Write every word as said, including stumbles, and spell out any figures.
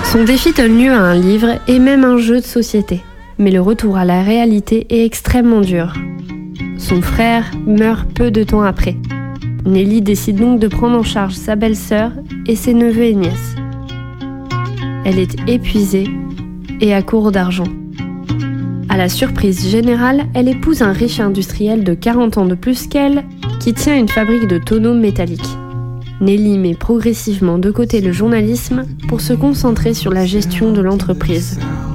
Son défi donne lieu à un livre et même un jeu de société. Mais le retour à la réalité est extrêmement dur. Son frère meurt peu de temps après. Nelly décide donc de prendre en charge sa belle-sœur et ses neveux et nièces. Elle est épuisée et à court d'argent. À la surprise générale, elle épouse un riche industriel de quarante ans de plus qu'elle qui tient une fabrique de tonneaux métalliques. Nelly met progressivement de côté le journalisme pour se concentrer sur la gestion de l'entreprise.